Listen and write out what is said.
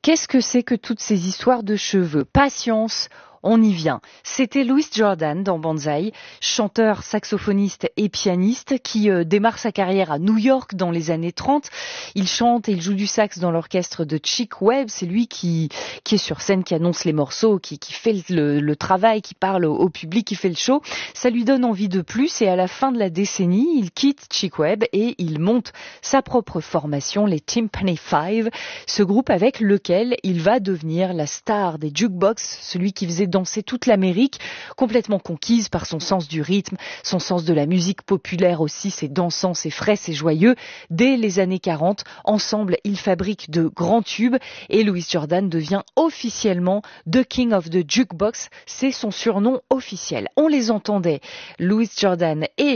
Qu'est-ce que c'est que toutes ces histoires de cheveux? Patience, on y vient. C'était Louis Jordan dans Banzai, chanteur, saxophoniste et pianiste qui démarre sa carrière à New York dans les années 30. Il chante et il joue du sax dans l'orchestre de Chick Webb. C'est lui qui est sur scène, qui annonce les morceaux, qui fait le travail, qui parle au public, qui fait le show. Ça lui donne envie de plus et à la fin de la décennie, il quitte Chick Webb et il monte sa propre formation, les Tympany Five, ce groupe avec lequel il va devenir la star des jukebox, celui qui faisait danser toute l'Amérique, complètement conquise par son sens du rythme, son sens de la musique populaire aussi, c'est dansant, c'est frais, c'est joyeux. Dès les années 40, ensemble, ils fabriquent de grands tubes et Louis Jordan devient officiellement The King of the Jukebox, c'est son surnom officiel. On les entendait, Louis Jordan et